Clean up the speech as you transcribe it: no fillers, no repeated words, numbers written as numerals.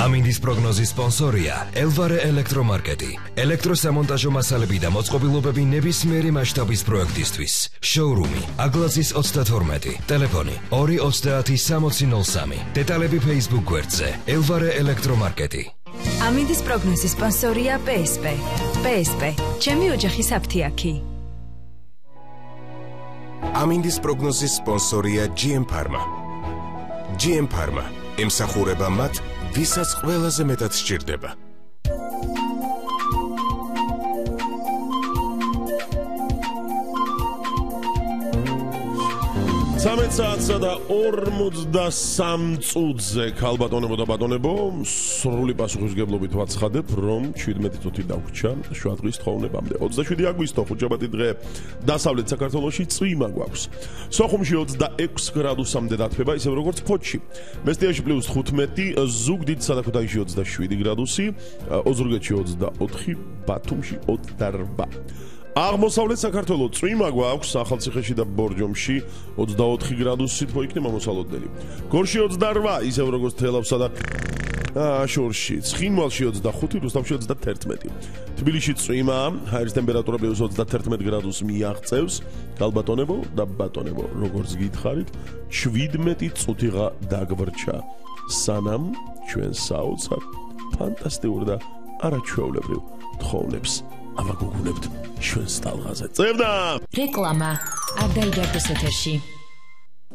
ამინდის პროგნოზის სპონსორია ელვარე ელექტრომარკეტი. ელექტროსამონტაჟო მასალები და მოწყობილობები ნებისმიერი მასშტაბის პროექტისთვის. შოურუმი აგლაზის 32, ტელეფონი 230 დეტალები Facebook გვერდზე ელვარე ელექტრომარკეტი. ამინდის პროგნოზის სპონსორია PSP. PSP, ჩემი ოჯახის აფთიაქი. ამინდის პროგნოზის სპონსორია GM Pharma. GM Pharma ემსახურება მათ, ვისაც ყველაზე მეტად სჭირდება. საათსა და 43 წუთზე ქალბატონებო და ბატონებო, სრული პასუხისმგებლობით ვაცხადებ, რომ 17 წუთი დაგვრჩა შუადღის თხოვნებამდე. 27 აგვისტო ხუთშაბათი დღე დასავლეთ საქართველოში წვიმა გვაქვს. სოხუმში 26 გრადუსამდე დათბება, ისევ როგორც ფოთში. მესტიაში +15, ზუგდიდ სადაქვეთაიში 27 გრადუსი, ოზურგეთში 24, ბათუმში 28. აღმოსავლეთ საქართველოს წვიმა გვაქვს ახალციხეში და ბორჯომში 24 გრადუსით მოიქნება მოსალოდნელი. გორში 28, ისევ როგორც თელავსა და შორში, ცხინვალში 25, რუსთავში 31. თბილისში წვიმა, ჰაერის ტემპერატურა +31 გრადუსს მიაღწევს. ქალბატონებო და ბატონებო, როგორც გითხარით, 17 წუთიღა დაგვრჩა. სანამ ჩვენ საოცარ, ფანტასტიკურ და არაჩვეულებრივ თხოვნებს ავაგუგუნებთ ჩვენს ტალღაზე. წევდა! რეკლამა. არ დაიდარდოს ეთერში.